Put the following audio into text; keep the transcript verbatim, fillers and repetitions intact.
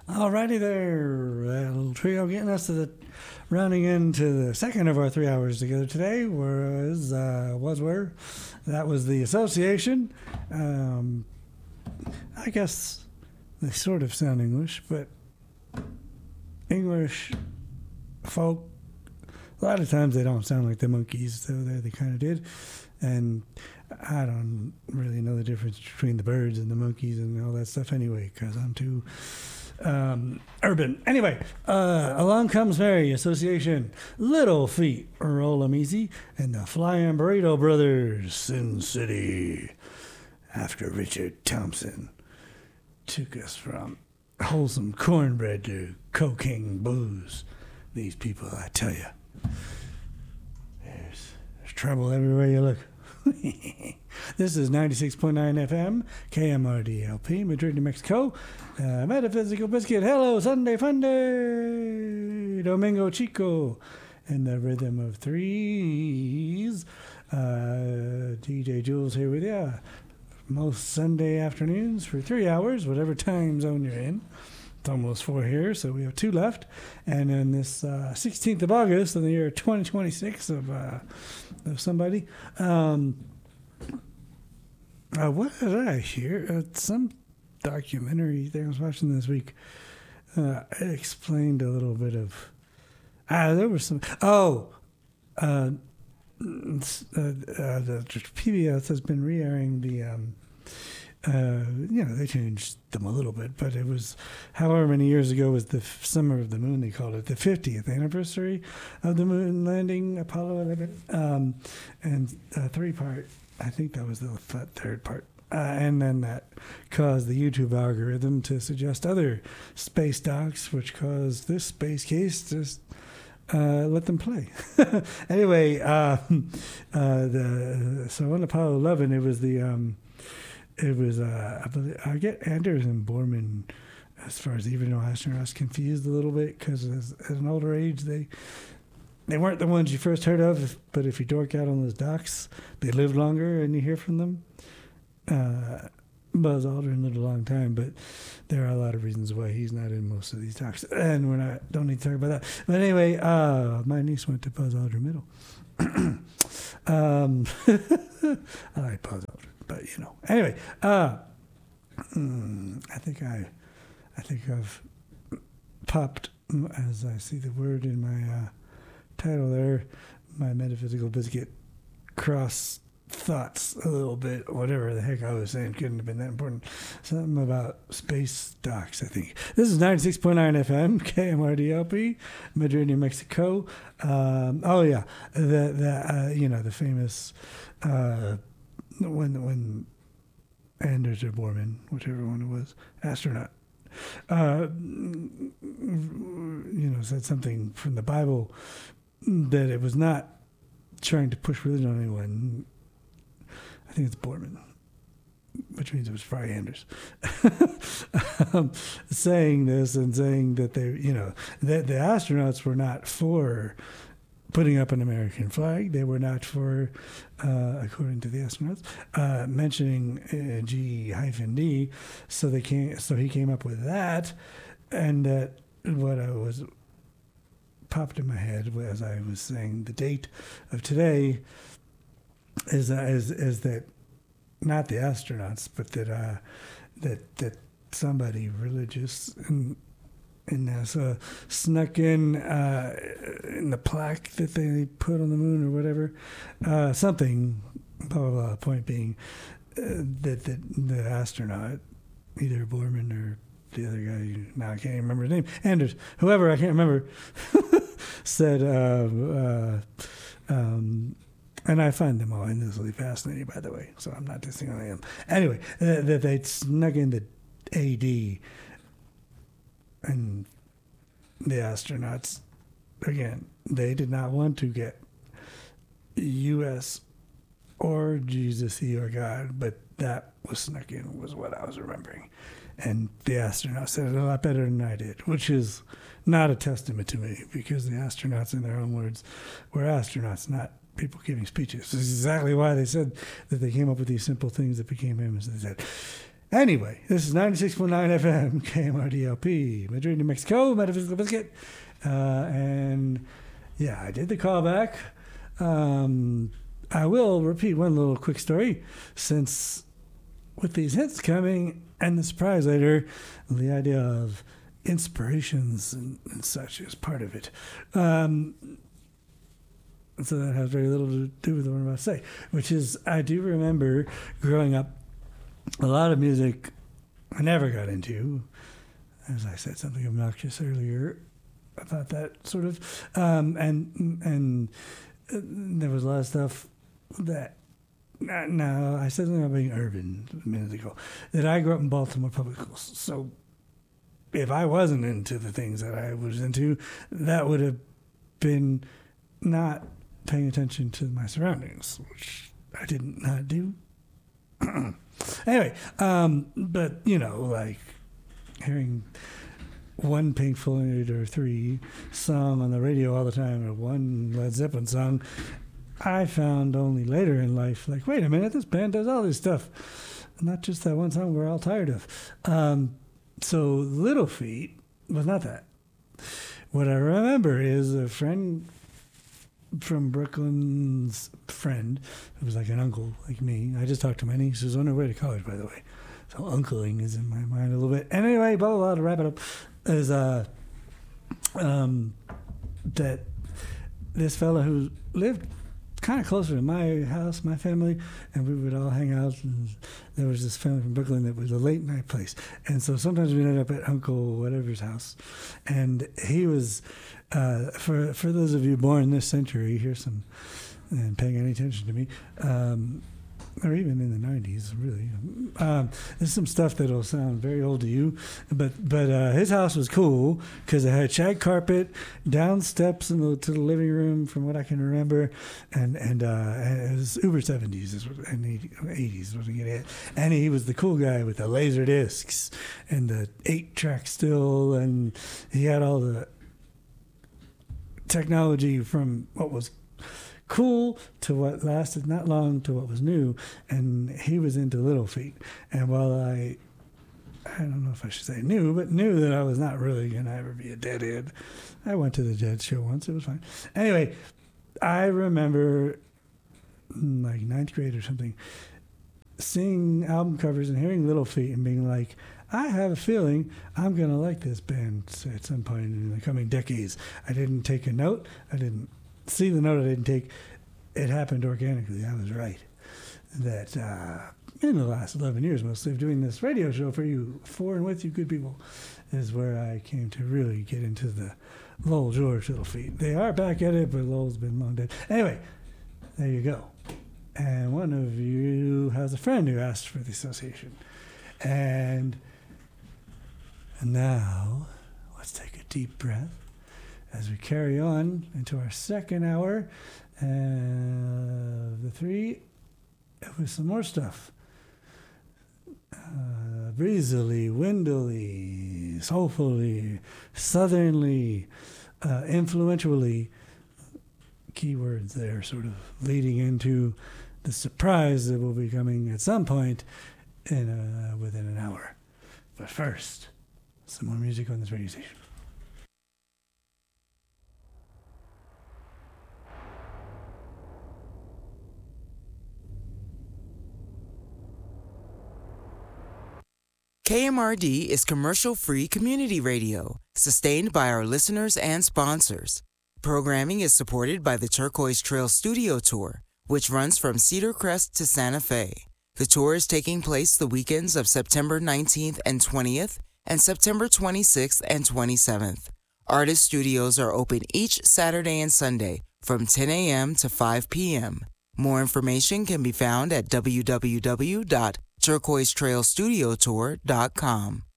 Alrighty there, little trio getting us to the rounding into the second of our three hours together today. Was uh, was where that was the Association. Um, I guess they sort of sound English, but English folk. A lot of times they don't sound like the Monkees, so there they kind of did, and I don't really know the difference between the Byrds and the Monkees and all that stuff anyway, because I'm too. Um, urban. Anyway, uh, Along Comes Mary, Association, Little Feat, Roll 'em Easy, and the Flying Burrito Brothers, Sin City. After Richard Thompson took us from wholesome cornbread to cocaine booze. These people, I tell you, there's, there's trouble everywhere you look. This is ninety-six point nine F M, K M R D L P, Madrid, New Mexico. Uh, Metaphysical Biscuit, hello, Sunday Fun Day, Domingo Chico, and the Rhythm of Threes. Uh, D J Jules here with you. Most Sunday afternoons for three hours, whatever time zone you're in. It's almost four here, so we have two left. And then this uh, sixteenth of August in the year twenty twenty-six of, uh, of somebody. Um, uh, what did I hear? Uh, some documentary thing I was watching this week. Uh, it explained a little bit of... Ah, there was some... Oh! Uh, uh, uh, the P B S has been re-airing the... Um, Uh, you know, they changed them a little bit, but it was however many years ago was the f- Summer of the Moon, they called it, the fiftieth anniversary of the moon landing, Apollo eleven, um, and uh, three-part, I think that was the th- third part, uh, and then that caused the YouTube algorithm to suggest other space docs, which caused this space case to uh, let them play. Anyway, uh, uh, the so on Apollo eleven, it was the... Um, It was, uh, I, believe, I get Anders and Borman, as far as even though astronauts, confused a little bit because at an older age, they they weren't the ones you first heard of. But if you dork out on those docks, they live longer and you hear from them. Uh, Buzz Aldrin lived a long time, but there are a lot of reasons why he's not in most of these docks. And we're not, don't need to talk about that. But anyway, uh, my niece went to Buzz Aldrin Middle. um, I like Buzz Aldrin. But you know, anyway, uh, mm, I think I, I think I've popped as I see the word in my uh, title there, my metaphysical biscuit cross thoughts a little bit. Whatever the heck I was saying couldn't have been that important. Something about space docks, I think. This is ninety-six point nine F M, K M R D L P, Madrid, New Mexico. Um, oh yeah, the the uh, you know the famous. Uh, When when Anders or Borman, whichever one it was, astronaut, uh, you know, said something from the Bible that it was not trying to push religion on anyone. I think it's Borman, which means it was probably Anders, um, saying this and saying that they, you know, that the astronauts were not for putting up an American flag. They were not for, uh, according to the astronauts, uh, mentioning uh, G hyphen D. So they came. So he came up with that, and that what I was popped in my head as I was saying the date of today is uh, is is that not the astronauts, but that uh, that that somebody religious and. And NASA snuck in uh, in the plaque that they put on the moon or whatever, uh, something, blah, blah, blah. Point being uh, that, that the astronaut, either Borman or the other guy, now I can't even remember his name, Anders, whoever, I can't remember, said, uh, uh, um, and I find them all endlessly fascinating, by the way, so I'm not dissing on them. Anyway, uh, that they snuck in the A D. And the astronauts, again, they did not want to get U S or Jesus or God, but that was snuck in, was what I was remembering. And the astronauts said it a lot better than I did, which is not a testament to me, because the astronauts, in their own words, were astronauts, not people giving speeches. This is exactly why they said that they came up with these simple things that became famous. They said, Anyway, this is ninety-six point nine F M, K M R D L P, Madrid, New Mexico, Metaphysical Biscuit. Uh, and yeah, I did the callback. Um, I will repeat one little quick story, since with these hits coming and the surprise later, the idea of inspirations and, and such is part of it. Um, so that has very little to do with what I'm about to say, which is I do remember growing up, a lot of music I never got into. As I said something obnoxious earlier about that sort of, um, and and uh, there was a lot of stuff that. No, I said something about being urban a minute ago. That I grew up in Baltimore public schools, so if I wasn't into the things that I was into, that would have been not paying attention to my surroundings, which I did not do. Anyway, um, but, you know, like hearing one Pink Floyd or three song on the radio all the time, or one Led Zeppelin song, I found only later in life, like, wait a minute, this band does all this stuff. Not just that one song we're all tired of. Um, so Little Feat was not that. What I remember is a friend from Brooklyn's friend, who was like an uncle like me. I just talked to my niece, who's on her way to college, by the way. So uncling is in my mind a little bit. Anyway, blah, blah, blah, to wrap it up, is uh, um, that this fella who lived kind of closer to my house, my family, and we would all hang out. And there was this family from Brooklyn that was a late night place, and so sometimes we'd end up at Uncle whatever's house. And he was, uh, for for those of you born this century, here's some, and paying any attention to me, um, or even in the nineties, really. Um, there's some stuff that'll sound very old to you, but but uh, his house was cool because it had shag carpet, down steps in the, to the living room, from what I can remember, and and, uh, and it was uber seventies and eighties was getting it. And he was the cool guy with the laser discs and the eight track still, and he had all the technology from what was cool to what lasted not long to what was new, and he was into Little Feat. And while I I don't know if I should say knew, but knew that I was not really going to ever be a Deadhead, I went to the Dead show once. It was fine. Anyway, I remember like ninth grade or something, seeing album covers and hearing Little Feat and being like, I have a feeling I'm going to like this band at some point in the coming decades. I didn't take a note. I didn't see the note I didn't take. It happened organically. I was right. That uh, in the last eleven years, mostly, of doing this radio show for you, for and with you good people, is where I came to really get into the Lowell George Little Feat. They are back at it, but Lowell's been long dead. Anyway, there you go. And one of you has a friend who asked for the association. And now, let's take a deep breath as we carry on into our second hour of uh, the three, with some more stuff. Uh, breezily, windily, soulfully, southernly, uh, influentially. Keywords there, sort of leading into the surprise that will be coming at some point in uh, within an hour. But first, some more music on this radio station. K M R D is commercial-free community radio, sustained by our listeners and sponsors. Programming is supported by the Turquoise Trail Studio Tour, which runs from Cedar Crest to Santa Fe. The tour is taking place the weekends of September nineteenth and twentieth and September twenty-sixth and twenty-seventh. Artist studios are open each Saturday and Sunday from ten a.m. to five p.m. More information can be found at w w w dot turquoise trail studio tour dot com.